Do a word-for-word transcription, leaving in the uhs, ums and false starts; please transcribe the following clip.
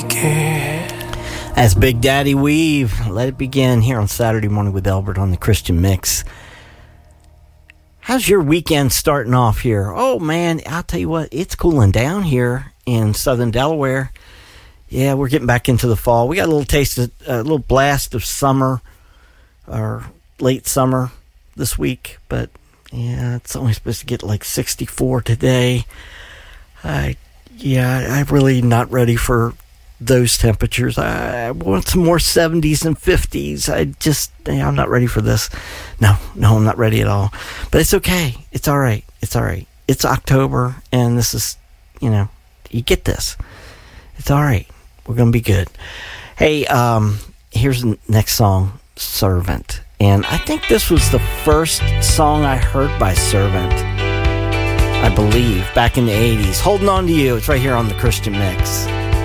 As Big Daddy Weave, let it begin here on Saturday Morning with Albert on the Christian Mix. How's your weekend starting off here? Oh man, I'll tell you what, it's cooling down here in southern Delaware. Yeah, we're getting back into the fall. We got a little taste of, a little blast of summer, or late summer this week, but yeah, it's only supposed to get like sixty-four today. I, yeah, I'm really not ready for those temperatures. I want some more seventies and fifties. I just, I'm not ready for this. No, no, I'm not ready at all. But it's okay. It's all right. It's all right. It's October, and this is, you know, you get this. It's all right. We're going to be good. Hey, um, here's the next song, Servant. And I think this was the first song I heard by Servant, I believe, back in the eighties. Holding On to You. It's right here on the Christian Mix.